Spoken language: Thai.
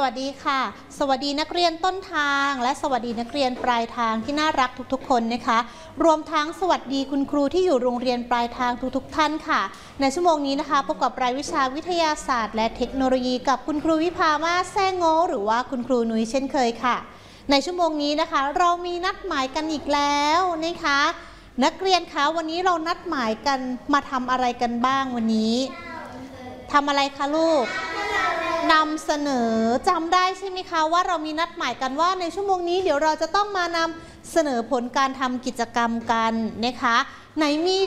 วัสดีค่ะสวัสดีนักเรียนต้นทางและสวัสดีนักเรียนปลายทางที่น่ารักทุกๆคนนะคะรวมทั้งสวัสดีคุณครูที่อยู่โรงเรียนปลายทางทุกๆท่านค่ะในชั่วโมงนี้นะคะพบกับรายวิชาวิทยาศาสตร์และเทคโนโลยีกับคุณครูวิภามาศแซ่โง่หรือว่าคุณครูนุ้ยเช่นเคยค่ะในชั่วโมงนี้นะคะเรามีนัดหมายกันอีกแล้วนะคะนักเรียนคะวันนี้เรานัดหมายกันมาทำอะไรกันบ้างวันนี้ทำอะไรคะลูกนำเสนอจำได้ใช่ไหมคะว่าเรามีนัดหมายกันว่าในชั่วโมงนี้เดี๋ยวเราจะต้องมานำเสนอผลการทำกิจกรรมกันนะคะไหนมี